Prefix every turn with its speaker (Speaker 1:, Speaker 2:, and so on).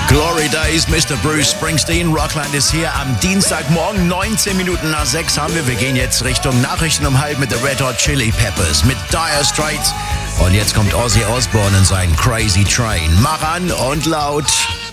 Speaker 1: Glory Days, Mr. Bruce Springsteen. Rockland ist hier am Dienstagmorgen, 19 Minuten nach 6 haben wir. Wir gehen jetzt Richtung Nachrichten um halb mit The Red Hot Chili Peppers, mit Dire Straits. Und jetzt kommt Ozzy Osbourne in seinen Crazy Train. Mach an und laut.